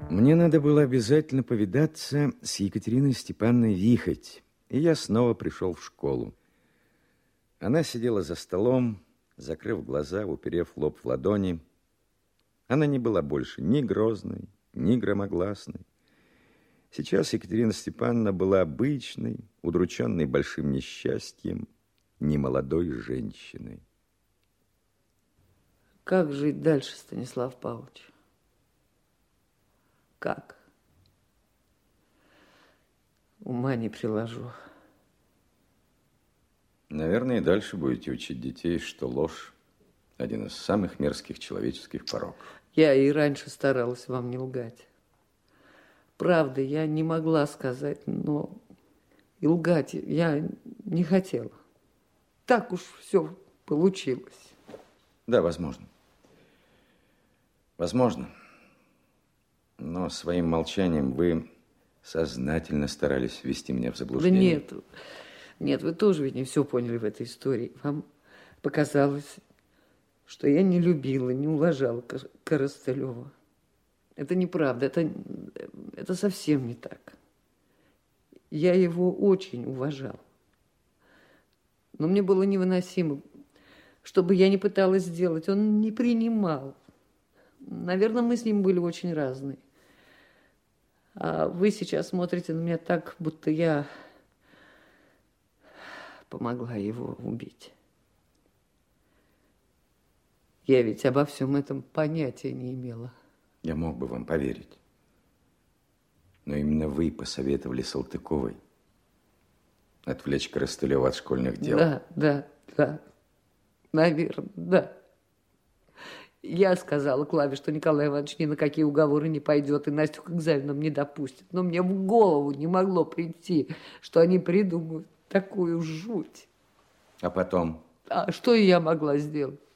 Мне надо было обязательно повидаться с Екатериной Степановной Вихоть, и я снова пришел в школу. Она сидела за столом, закрыв глаза, уперев лоб в ладони. Она не была больше ни грозной, ни громогласной. Сейчас Екатерина Степановна была обычной, удрученной большим несчастьем, немолодой женщиной. Как жить дальше, Станислав Павлович? Как? Ума не приложу. Наверное, и дальше будете учить детей, что ложь – один из самых мерзких человеческих пороков. Я и раньше старалась вам не лгать. Правда, я не могла сказать, но и лгать я не хотела. Так уж все получилось. Да, возможно. Возможно. Но своим молчанием вы сознательно старались ввести меня в заблуждение. Да нет, вы тоже ведь не все поняли в этой истории. Вам показалось, что я не любила, не уважала Коростылева. Это неправда, это совсем не так. Я его очень уважала. Но мне было невыносимо, что бы я ни пыталась сделать, он не принимал. Наверное, мы с ним были очень разные. А вы сейчас смотрите на меня так, будто я помогла его убить. Я ведь обо всем этом понятия не имела. Я мог бы вам поверить. Но именно вы посоветовали Салтыковой отвлечь Коростылева от школьных дел. Да. Наверное, да. Я сказала Клаве, что Николай Иванович ни на какие уговоры не пойдет, и Настю к экзаменам не допустит. Но мне в голову не могло прийти, что они придумают такую жуть. А потом? А что я могла сделать?